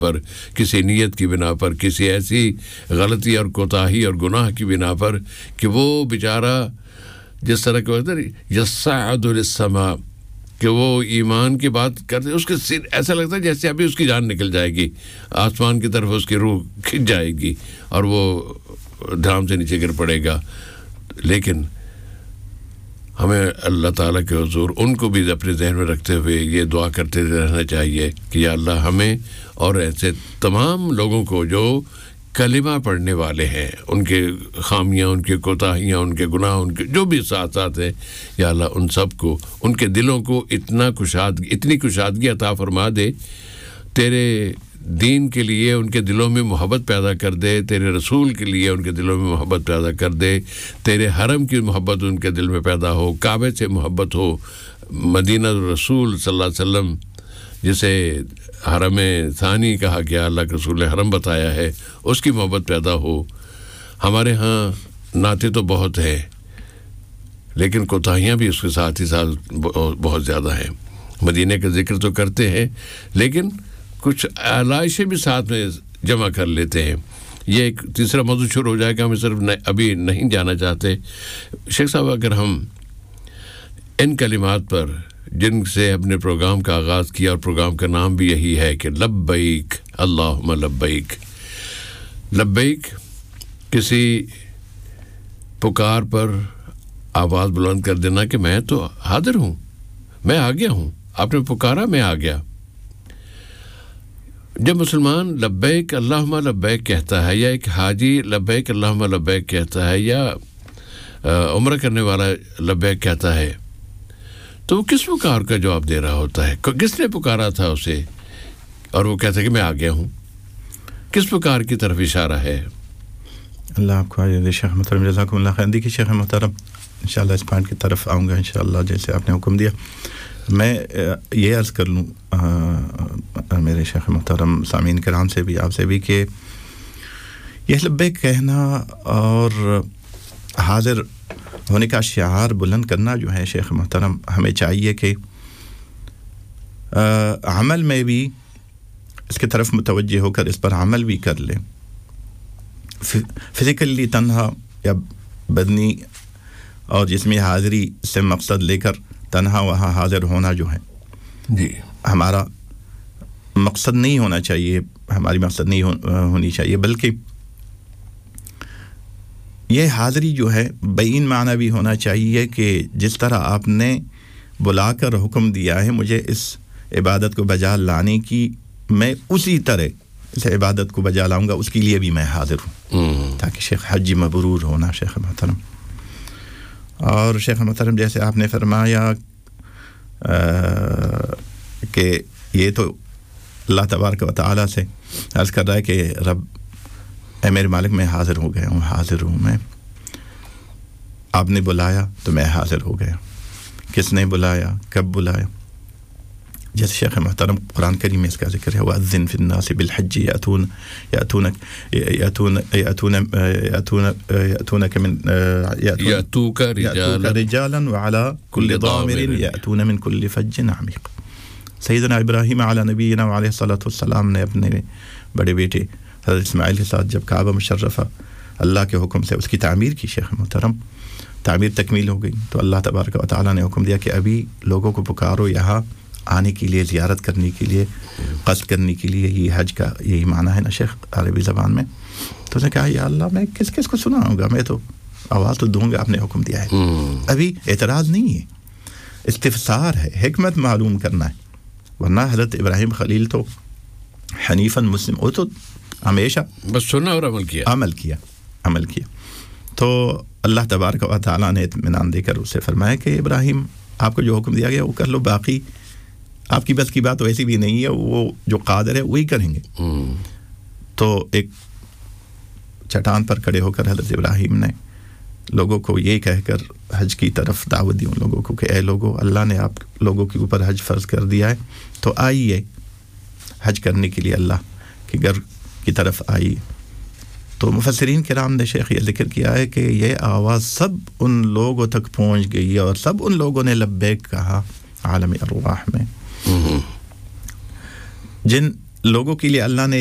پر کسی نیت کی بنا پر کسی ایسی غلطی اور کوتاہی اور گناہ کی بنا پر کہ وہ بیچارہ جس طرح کے ہوتا ہے یصعد للسماء کہ وہ ایمان کی بات کرتے اس کے ایسا لگتا ہے جیسے ابھی اس کی جان نکل جائے گی آسمان کی طرف اس کی روح کھنچ جائے گی اور وہ دھام سے نیچے گر پڑے گا لیکن ہمیں اللہ تعالیٰ کے حضور ان کو بھی اپنے ذہن میں رکھتے ہوئے یہ دعا کرتے رہنا چاہیے کہ یا اللہ ہمیں اور ایسے تمام لوگوں کو جو کلمہ پڑھنے والے ہیں ان کے خامیاں ان کے کوتاہیاں ان کے گناہ ان کے جو بھی ساتھ ہیں یا اللہ ان سب کو ان کے دلوں کو اتنی کشادگی عطا فرما دے تیرے دین کے لیے ان کے دلوں میں محبت پیدا کر دے تیرے رسول کے لیے ان کے دلوں میں محبت پیدا کر دے تیرے حرم کی محبت ان کے دل میں پیدا ہو کعبے سے محبت ہو مدینہ رسول صلی اللہ علیہ وسلم جسے حرم ثانی کہا گیا اللہ کے رسول نے حرم بتایا ہے اس کی محبت پیدا ہو ہمارے ہاں نعتیں تو بہت ہیں لیکن کوتاہیاں بھی اس کے ساتھ ہی ساتھ بہت زیادہ ہیں مدینہ کا ذکر تو کرتے ہیں لیکن کچھ علائشیں بھی ساتھ میں جمع کر لیتے ہیں یہ ایک تیسرا موضوع شروع ہو جائے گا ہم صرف ابھی نہیں جانا چاہتے شیخ صاحب اگر ہم ان کلمات پر جن سے اپنے پروگرام کا آغاز کیا اور پروگرام کا نام بھی یہی ہے کہ لبیک اللہم لبیک لبیک کسی پکار پر آواز بلند کر دینا کہ میں تو حاضر ہوں میں آ گیا ہوں آپ نے پکارا میں آ گیا جب مسلمان لبیک اللہم لبیک کہتا ہے یا ایک حاجی لبیک اللہم لبیک کہتا ہے یا عمرہ کرنے والا لبیک کہتا ہے تو وہ کس پکار کا جواب دے رہا ہوتا ہے کس نے پکارا تھا اسے اور وہ کہتا ہے کہ میں آ گیا ہوں کس پکار کی طرف اشارہ ہے اللہ آپ کو عزیز شیخ محترم جزاکم اللہ خیر دیکھیے شیخ محترم انشاءاللہ اس پوائنٹ کی طرف آؤں گا انشاءاللہ جیسے آپ نے حکم دیا میں یہ عرض کر لوں میرے شیخ محترم سامعین کرام سے بھی آپ سے بھی کہ یہ لبیک کہنا اور حاضر ہونے کا شعار بلند کرنا جو ہے شیخ محترم ہمیں چاہیے کہ عمل میں بھی اس کی طرف متوجہ ہو کر اس پر عمل بھی کر لیں فزیکلی تنہا یا بدنی اور جسمی حاضری سے مقصد لے کر تنہا وہاں حاضر ہونا جو ہے جی ہمارا مقصد نہیں ہونا چاہیے ہماری مقصد نہیں ہونی چاہیے بلکہ یہ حاضری جو ہے بین معنی بھی ہونا چاہیے کہ جس طرح آپ نے بلا کر حکم دیا ہے مجھے اس عبادت کو بجا لانے کی میں اسی طرح اس عبادت کو بجا لاؤں گا اس کے لیے بھی میں حاضر ہوں تاکہ شیخ حج مبرور ہونا شیخ محترم اور شیخ محترم جیسے آپ نے فرمایا کہ یہ تو اللہ تبارک و تعالیٰ سے عرض کر رہا ہے کہ رب اے میرے مالک میں حاضر ہو گیا ہوں حاضر ہوں میں آپ نے بلایا تو میں حاضر ہو گیا کس نے بلایا کب بلایا جیسے شیخ محترم قرآن کریم میں اس کا ذکر ہے وَأَذِّن فِي النَّاسِ بِالْحَجِّ يَأْتُوكَ رِجَالًا وَعَلَى كُلِّ ضَامِرٍ يَأْتُونَ مِنْ كُلِّ فَجٍّ عَمِيقٍ سیدنا ابراہیم علیہ نبینا علیہ الصلوۃ والسلام نے اپنے بڑے بیٹے حضرت اسماعیل کے ساتھ جب کعبہ مشرفہ اللہ کے حکم سے اس کی تعمیر کی شیخ محترم تعمیر تکمیل ہو گئی تو اللہ تبارک و تعالیٰ نے حکم دیا کہ ابھی لوگوں کو پکارو یہاں آنے کے لیے زیارت کرنے کے لیے قصد کرنے کے لیے یہ حج کا یہی معنی ہے نا شیخ عربی زبان میں تو اس نے کہا یا اللہ میں کس کس کو سناؤں گا میں تو آواز تو دوں گا آپ نے حکم دیا ہے ابھی اعتراض نہیں ہے استفسار ہے حکمت معلوم کرنا ہے ورنہ حضرت ابراہیم خلیل تو حنیفاً مسلم وہ تو ہمیشہ بس سنا اور عمل کیا تو اللہ تبارک و تعالیٰ نے اطمینان دے کر اسے فرمایا کہ ابراہیم آپ کو جو حکم دیا گیا وہ کر لو باقی آپ کی بس کی بات ویسی بھی نہیں ہے وہ جو قادر ہے وہی کریں گے تو ایک چٹان پر کھڑے ہو کر حضرت ابراہیم نے لوگوں کو یہ کہہ کر حج کی طرف دعوت دی ان لوگوں کو کہ اے لوگوں اللہ نے آپ لوگوں کے اوپر حج فرض کر دیا ہے تو آئیے حج کرنے کے لیے اللہ کے گھر کی طرف آئیے تو مفسرین کرام نے شیخ یہ ذکر کیا ہے کہ یہ آواز سب ان لوگوں تک پہنچ گئی اور سب ان لوگوں نے لبیک کہا عالم ارواح میں جن لوگوں کے لیے اللہ نے